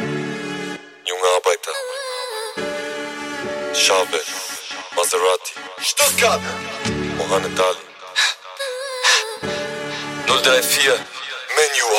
Junge Arbeiter, Charbel, Maserati, Stuttgart, Mohammed Ali, 034, Menu